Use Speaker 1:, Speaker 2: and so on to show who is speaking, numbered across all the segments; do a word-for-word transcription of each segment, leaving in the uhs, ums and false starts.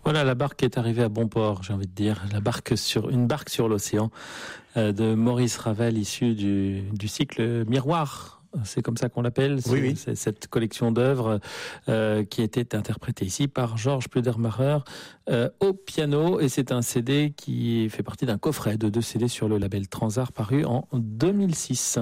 Speaker 1: Voilà, la barque est arrivée à bon port, j'ai envie de dire. La barque sur une barque sur l'océan euh, de Maurice Ravel, issue du, du cycle Miroir. C'est comme ça qu'on l'appelle.
Speaker 2: Oui, oui.
Speaker 1: C'est cette collection d'œuvres euh, qui était interprétée ici par Georges Pludermacher euh, au piano. Et c'est un C D qui fait partie d'un coffret de deux C D sur le label Transart paru en deux mille six.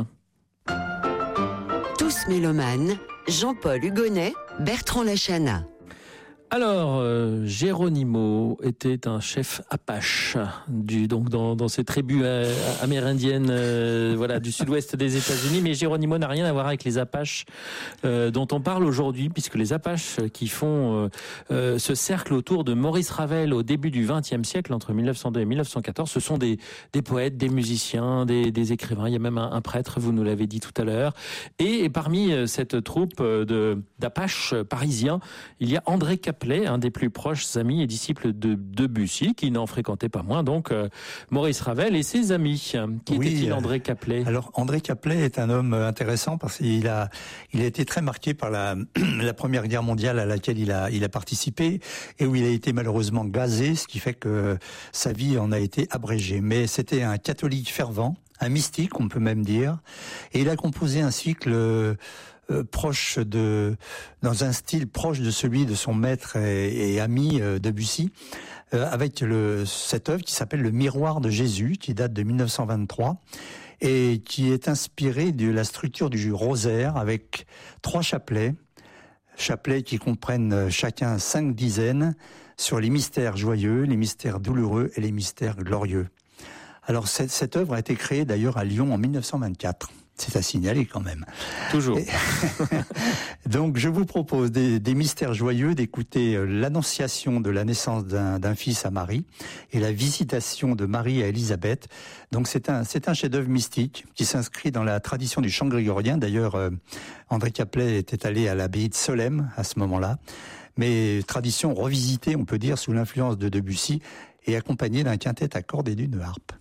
Speaker 3: Tous mélomanes, Jean-Paul Hugonnet, Bertrand Lachana.
Speaker 1: Alors, euh, Geronimo était un chef Apache, du, donc dans, dans ces tribus euh, amérindiennes, euh, voilà, du sud-ouest des États-Unis. Mais Geronimo n'a rien à voir avec les Apaches euh, dont on parle aujourd'hui, puisque les Apaches qui font euh, euh, ce cercle autour de Maurice Ravel au début du vingtième siècle, entre mille neuf cent deux et mille neuf cent quatorze, ce sont des, des poètes, des musiciens, des, des écrivains. Il y a même un, un prêtre, vous nous l'avez dit tout à l'heure. Et, et parmi cette troupe de d'Apaches parisiens, il y a André Caplet, un des plus proches amis et disciples de Debussy, qui n'en fréquentait pas moins, donc euh, Maurice Ravel et ses amis. Qui
Speaker 2: oui,
Speaker 1: était-il, André Caplet ?
Speaker 2: Alors, André Caplet est un homme intéressant parce qu'il a, il a été très marqué par la, la Première Guerre mondiale à laquelle il a, il a participé et où il a été malheureusement gazé, ce qui fait que sa vie en a été abrégée. Mais c'était un catholique fervent, un mystique, on peut même dire, et il a composé un cycle euh, Euh, proche de, dans un style proche de celui de son maître et, et ami euh, Debussy, euh, avec le, cette œuvre qui s'appelle Le Miroir de Jésus, qui date de mille neuf cent vingt-trois, et qui est inspirée de la structure du rosaire, avec trois chapelets, chapelets qui comprennent chacun cinq dizaines, sur les mystères joyeux, les mystères douloureux et les mystères glorieux. Alors cette, cette œuvre a été créée d'ailleurs à Lyon en mille neuf cent vingt-quatre. C'est à signaler quand même.
Speaker 1: Toujours.
Speaker 2: Et donc, je vous propose des, des mystères joyeux, d'écouter l'annonciation de la naissance d'un, d'un fils à Marie et la visitation de Marie à Élisabeth. Donc, c'est un, c'est un chef-d'œuvre mystique qui s'inscrit dans la tradition du chant grégorien. D'ailleurs, euh, André Caplet était allé à l'abbaye de Solesmes à ce moment-là. Mais tradition revisitée, on peut dire, sous l'influence de Debussy et accompagnée d'un quintet à cordes et d'une harpe.